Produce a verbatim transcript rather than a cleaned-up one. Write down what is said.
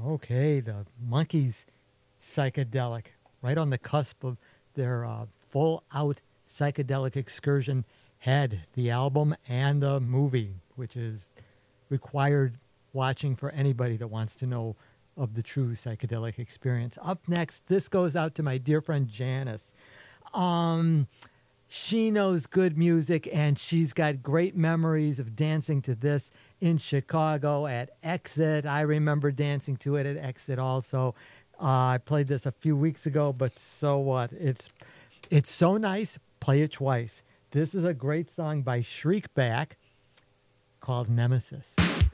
Okay, the Monkees psychedelic, right on the cusp of their uh, full out psychedelic excursion, had the album and the movie, which is required watching for anybody that wants to know of the true psychedelic experience. Up next, this goes out to my dear friend Janice. Um, she knows good music, and she's got great memories of dancing to this in Chicago at Exit. I remember dancing to it at Exit also. Uh, I played this a few weeks ago, but so what? It's it's so nice. Play it twice. This is a great song by Shriekback called Nemesis.